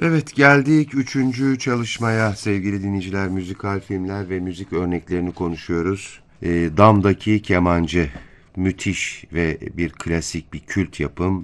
Evet, geldik üçüncü çalışmaya sevgili dinleyiciler. Müzikal filmler ve müzik örneklerini konuşuyoruz. Damdaki Kemancı, müthiş ve bir klasik, bir kült yapım.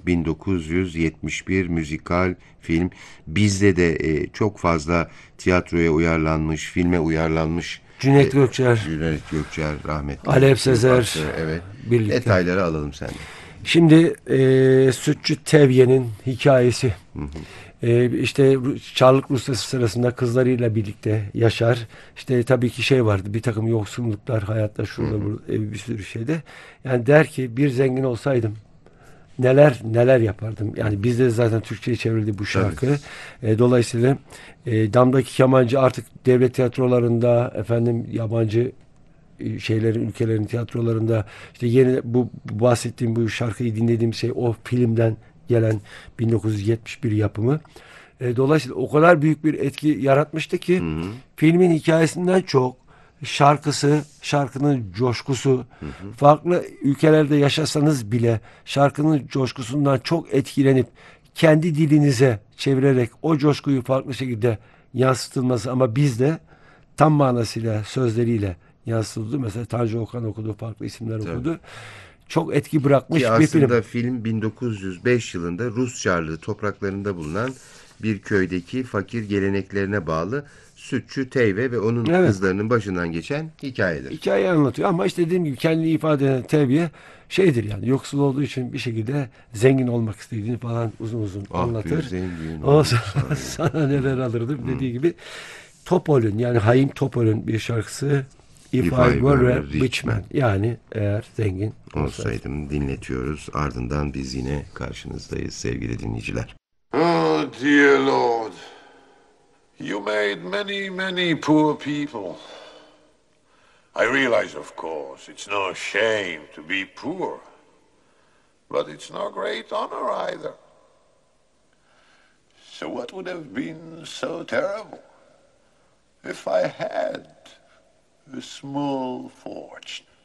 1971 müzikal film. Bizde de çok fazla tiyatroya uyarlanmış, filme uyarlanmış. Cüneyt Gökçer, Cüneyt Gökçer rahmetli Alev film Sezer baktı. Evet, birlikte. detayları alalım senden. Şimdi Sütçü Tevye'nin hikayesi. İşte Çarlık Rusyası sırasında kızlarıyla birlikte yaşar. İşte tabii ki şey vardı, bir takım yoksunluklar hayatta, şurada burada bir sürü şeyde. Yani der ki bir zengin olsaydım neler neler yapardım. Yani bizde de zaten Türkçe'ye çevrildi bu Tabii. şarkı. Dolayısıyla Damdaki Kemancı artık devlet tiyatrolarında, efendim, yabancı şeylerin, ülkelerin tiyatrolarında, işte yeni bu bahsettiğim bu şarkıyı dinlediğim şey o filmden gelen 1971 yapımı. Dolayısıyla o kadar büyük bir etki yaratmıştı ki filmin hikayesinden çok şarkısı, şarkının coşkusu, farklı ülkelerde yaşasanız bile şarkının coşkusundan çok etkilenip kendi dilinize çevirerek o coşkuyu farklı şekilde yansıtılması, ama bizde tam manasıyla sözleriyle yansıtıldı. Mesela Tanju Okan okudu, farklı isimler Tabii. okudu. Çok etki Ki bırakmış bir film. aslında film 1905 yılında Rus Çarlığı topraklarında bulunan bir köydeki fakir geleneklerine bağlı Sütçü Teyve ve onun Evet. kızlarının başından geçen hikayedir. Hikaye anlatıyor ama işte dediğim gibi kendini ifade eden Tevye şeydir, yani yoksul olduğu için bir şekilde zengin olmak istediğini falan uzun uzun Ah bir anlatır. zengin Ondan sonra olsaydım. sana neler alırdım dediği gibi. Topol'ün, yani Haim Topol'ün bir şarkısı, If If I I Were Were a a Rich Rich Man, Man yani eğer zengin olsaydım. olsaydım dinletiyoruz. Ardından biz yine karşınızdayız sevgili dinleyiciler. Oh, dear Lord, you made many, many poor people. I realize, of course, it's no shame to be poor, but it's no great honor either. So what would have been so terrible if I had a small fortune?